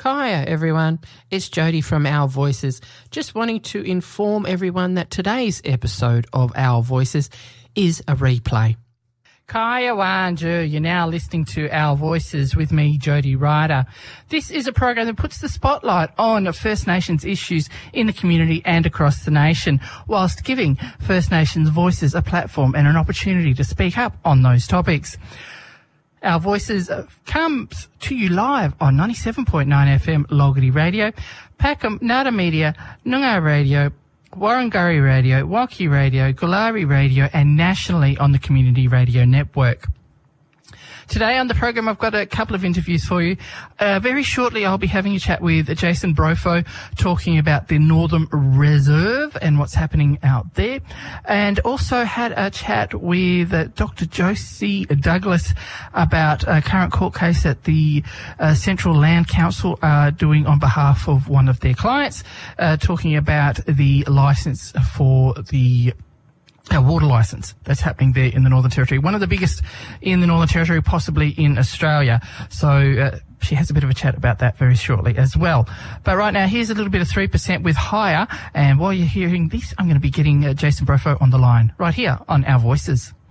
Kaya, everyone. It's Jody from Our Voices. Just wanting to inform everyone that today's episode of Our Voices is a replay. Kaya Wanju, you're now listening to Our Voices with me, Jody Ryder. This is a program that puts the spotlight on First Nations issues in the community and across the nation, whilst giving First Nations voices a platform and an opportunity to speak up on those topics. Our Voices comes to you live on 97.9 FM Logity Radio, Packham Nada Media, Noongar Radio, Warrangurri Radio, Walkie Radio, Gulari Radio, and nationally on the Community Radio Network. Today on the program, I've got a couple of interviews for you. Very shortly, I'll be having a chat with Jason Brofo, talking about the Northern Reserve and what's happening out there. And also had a chat with Dr. Josie Douglas about a current court case that the Central Land Council are doing on behalf of one of their clients, talking about the licence for the water licence that's happening there in the Northern Territory. One of the biggest in the Northern Territory, possibly in Australia. So she has a bit of a chat about that very shortly as well. But right now, here's a little bit of 3% with Higher. And while you're hearing this, I'm going to be getting Jason Brofo on the line right here on Our Voices.